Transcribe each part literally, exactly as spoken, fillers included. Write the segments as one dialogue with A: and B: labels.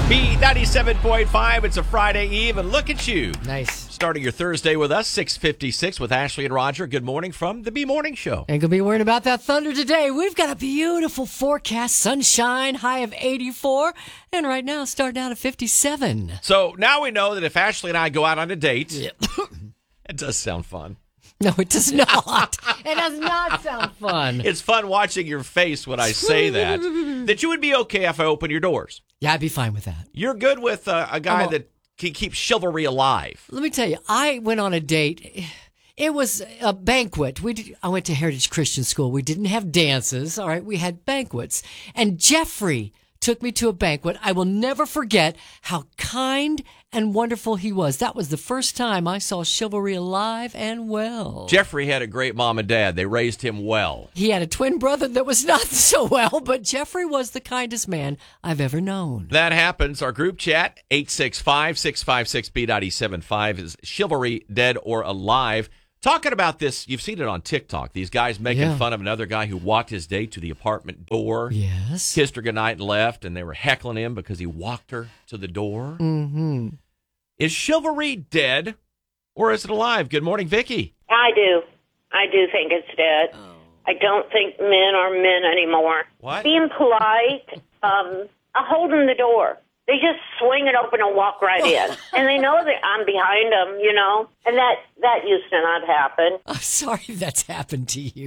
A: B ninety-seven point five, it's a Friday Eve, and look at you.
B: Nice.
A: Starting your Thursday with us, six fifty-six with Ashley and Roger. Good morning from the B Morning Show.
B: Ain't gonna be worrying about that thunder today. We've got a beautiful forecast, sunshine, high of eighty-four, and right now starting out at fifty-seven.
A: So now we know that if Ashley and I go out on a date,
B: Yep.
A: it does sound fun.
B: No, it does not. It does not sound fun.
A: It's fun watching your face when I say that. That you would be okay if I open your doors.
B: Yeah, I'd be fine with that.
A: You're good with uh, a guy
B: I'm a-
A: that can keep chivalry alive.
B: Let me tell you, I went on a date. It was a banquet. We did, I went to Heritage Christian School. We didn't have dances, all right? We had banquets. And Jeffrey took me to a banquet. I will never forget how kind and wonderful he was. That was the first time I saw chivalry alive and well.
A: Jeffrey had a great mom and dad. They raised him well.
B: He had a twin brother that was not so well, but Jeffrey was the kindest man I've ever known.
A: That happens. Our group chat, eight six five, six five six, B nine seven five, is chivalry dead or alive. Talking about this, you've seen it on TikTok. These guys making
B: Yeah.
A: fun of another guy who walked his date to the apartment door.
B: Yes.
A: Kissed her goodnight and left, and they were heckling him because he walked her to the door.
B: Mm-hmm.
A: Is chivalry dead or is it alive? Good morning, Vicky.
C: I do. I do think it's dead.
B: Oh.
C: I don't think men are men anymore.
A: What?
C: Being polite, um, holding the door. They just swing it open and walk right in. And they know that I'm behind them, you know. And that, that used to not happen.
B: I'm sorry that's happened to you.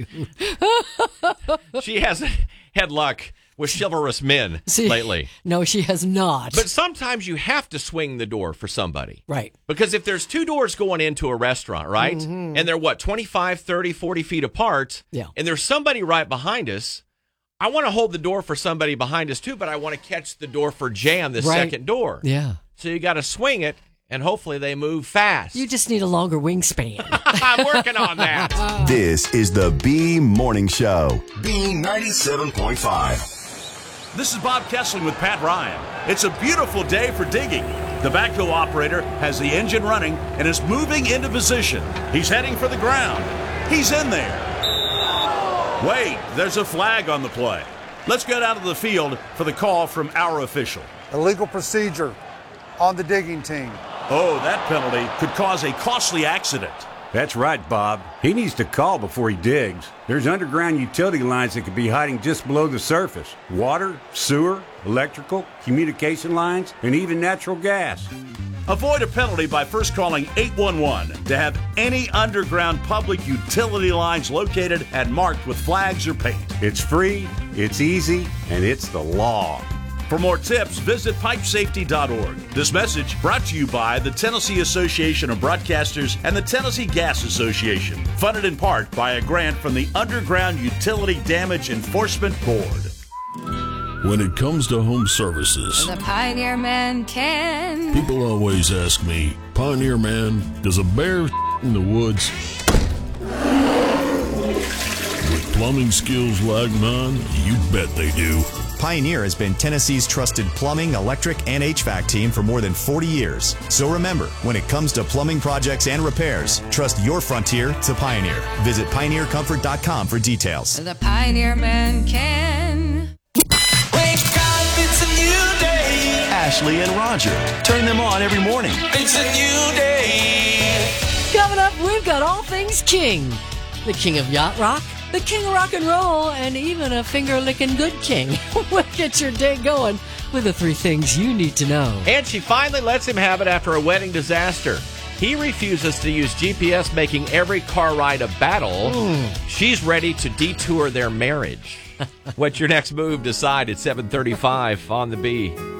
A: She hasn't had luck with chivalrous men
B: See,
A: lately.
B: No, she has not.
A: But sometimes you have to swing the door for somebody.
B: Right.
A: Because if there's two doors going into a restaurant, right?
B: Mm-hmm.
A: And they're, what, twenty-five, thirty, forty feet apart?
B: Yeah.
A: And there's somebody right behind us. I want to hold the door for somebody behind us, too, but I want to catch the door for Jan, the
B: Right.
A: second door.
B: Yeah.
A: So you got to swing it, and hopefully they move fast.
B: You just need a longer wingspan.
A: I'm working on that.
D: This is the B Morning Show. B ninety-seven point five.
E: This is Bob Kessling with Pat Ryan. It's a beautiful day for digging. The backhoe operator has the engine running and is moving into position. He's heading for the ground. He's in there. Wait, there's a flag on the play. Let's get out of the field for the call from our official.
F: Illegal procedure on the digging team.
E: Oh, that penalty could cause a costly accident.
G: That's right, Bob. He needs to call before he digs. There's underground utility lines that could be hiding just below the surface. Water, sewer, electrical, communication lines, and even natural gas.
E: Avoid a penalty by first calling eight one one to have any underground public utility lines located and marked with flags or paint.
G: It's free, it's easy, and it's the law.
E: For more tips, visit pipe safety dot org. This message brought to you by the Tennessee Association of Broadcasters and the Tennessee Gas Association, funded in part by a grant from the Underground Utility Damage Enforcement Board.
H: When it comes to home services,
I: The Pioneer Man can.
H: people always ask me, Pioneer Man, does a bear in the woods? With plumbing skills like mine, you bet they do.
J: Pioneer has been Tennessee's trusted plumbing, electric, and H V A C team for more than forty years. So remember, when it comes to plumbing projects and repairs, trust your frontier to Pioneer. Visit pioneer comfort dot com for details.
I: The Pioneer Man can.
K: Wake up, it's a new day.
D: Ashley and Roger. Turn them on every morning.
K: It's a new day.
B: Coming up, we've got all things king. The king of yacht rock, the king of rock and roll, and even a finger-licking good king. We'll get your day going with the three things you need to know.
A: And she finally lets him have it after a wedding disaster. He refuses to use G P S, making every car ride a battle.
B: Mm.
A: She's ready to detour their marriage. What's your next move? Decide at seven thirty-five on the B.